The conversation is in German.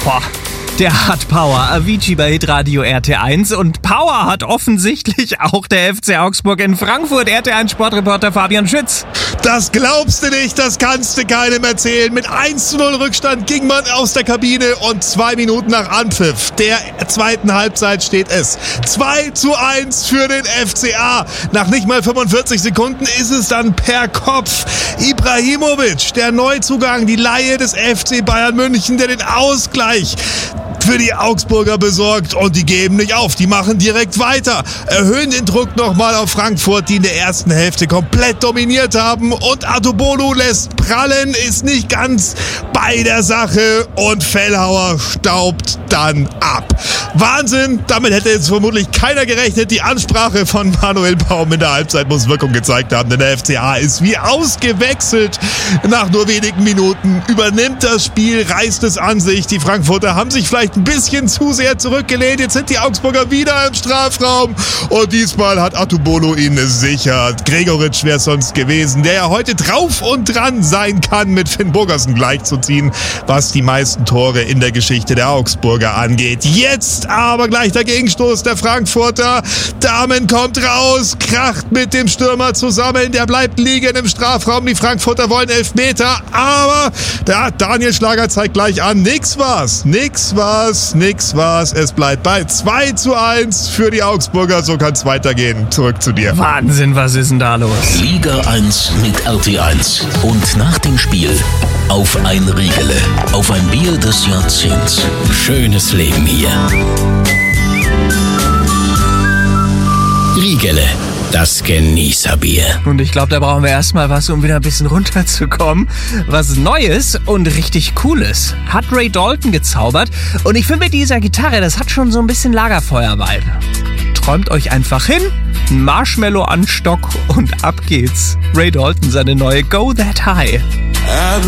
Boah, der hat Power. Avicii bei Hitradio RT1. Und Power hat offensichtlich auch der FC Augsburg in Frankfurt. RT1-Sportreporter Fabian Schütz. Das glaubst du nicht, das kannst du keinem erzählen. Mit 1:0 Rückstand ging man aus der Kabine und 2 Minuten nach Anpfiff der zweiten Halbzeit steht es 2:1 für den FCA. Nach nicht mal 45 Sekunden ist es dann per Kopf Ibrahimovic, der Neuzugang, die Leihe des FC Bayern München, der den Ausgleich für die Augsburger besorgt, und die geben nicht auf, die machen direkt weiter, erhöhen den Druck nochmal auf Frankfurt, die in der ersten Hälfte komplett dominiert haben, und Adobolu lässt prallen, ist nicht ganz bei der Sache und Fellhauer staubt dann ab. Wahnsinn, damit hätte jetzt vermutlich keiner gerechnet. Die Ansprache von Manuel Baum in der Halbzeit muss Wirkung gezeigt haben, denn der FCA ist wie ausgewechselt. Nach nur wenigen Minuten übernimmt das Spiel, reißt es an sich. Die Frankfurter haben sich vielleicht ein bisschen zu sehr zurückgelehnt. Jetzt sind die Augsburger wieder im Strafraum und diesmal hat Adobolu ihn sicher. Gregoritsch wäre es sonst gewesen, der ja heute drauf und dran sein kann, mit Finn Bogerson gleichzuziehen, was die meisten Tore in der Geschichte der Augsburger angeht. Jetzt aber gleich der Gegenstoß der Frankfurter. Damen kommt raus, kracht mit dem Stürmer zusammen, der bleibt liegen im Strafraum. Die Frankfurter wollen Elfmeter, aber der Daniel Schlager zeigt gleich an, nix war's. Es bleibt bei 2:1 für die Augsburger. So kann's weitergehen. Zurück zu dir. Wahnsinn, was ist denn da los? Liga 1 mit RT1. Und nach dem Spiel auf ein Riegele. Auf ein Bier des Jahrzehnts. Schönes Leben hier. Riegele, das Genießerbier. Und ich glaube, da brauchen wir erstmal was, um wieder ein bisschen runterzukommen. Was Neues und richtig Cooles hat Ray Dalton gezaubert. Und ich finde, mit dieser Gitarre, das hat schon so ein bisschen Lagerfeuer-Vibe. Träumt euch einfach hin, ein Marshmallow an Stock und ab geht's. Ray Dalton, seine neue Go That High.